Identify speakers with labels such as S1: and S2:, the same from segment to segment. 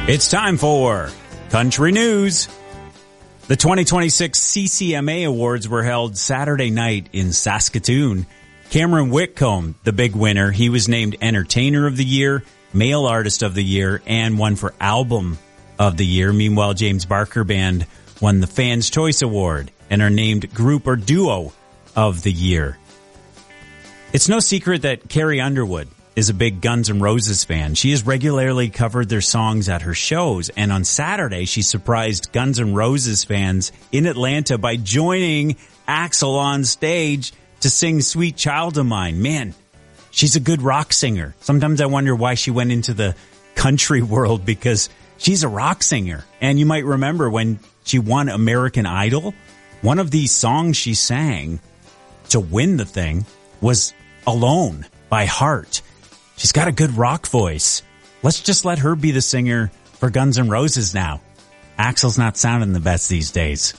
S1: It's time for Country News. The 2026 CCMA Awards were held Saturday night in Saskatoon. Cameron Whitcomb, the big winner, he was named Entertainer of the Year, Male Artist of the Year, and won for Album of the Year. Meanwhile, James Barker Band won the Fans' Choice Award and are named Group or Duo of the Year. It's no secret that Carrie Underwood is a big Guns N' Roses fan. She has regularly covered their songs at her shows, and on Saturday she surprised Guns N' Roses fans in Atlanta by joining Axl on stage to sing Sweet Child of Mine. Man, she's a good rock singer. Sometimes I wonder why she went into the country world, because she's a rock singer. And you might remember when she won American Idol, one of these songs she sang to win the thing was Alone by Heart. She's got a good rock voice. Let's just let her be the singer for Guns N' Roses now. Axl's not sounding the best these days.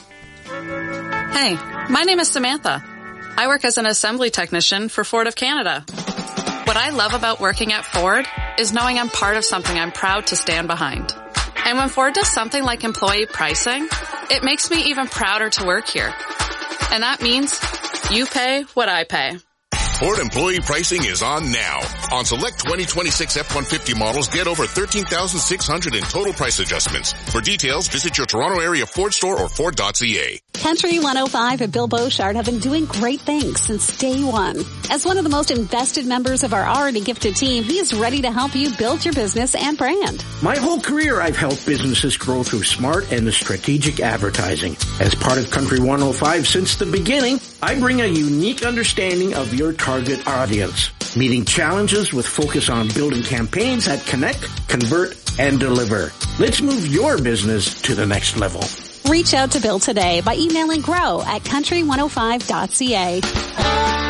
S2: Hey, my name is Samantha. I work as an assembly technician for Ford of Canada. What I love about working at Ford is knowing I'm part of something I'm proud to stand behind. And when Ford does something like employee pricing, it makes me even prouder to work here. And that means you pay what I pay.
S3: Ford employee pricing is on now. On select 2026 F-150 models, get over $13,600 in total price adjustments. For details, visit your Toronto area Ford store or Ford.ca.
S4: Country 105 and Bill Beauchard have been doing great things since day one. As one of the most invested members of our already gifted team, he is ready to help you build your business and brand.
S5: My whole career, I've helped businesses grow through smart and strategic advertising. As part of Country 105 since the beginning, I bring a unique understanding of your target audience, meeting challenges with focus on building campaigns that connect, convert, and deliver. Let's move your business to the next level.
S4: Reach out to Bill today by emailing grow@country105.ca.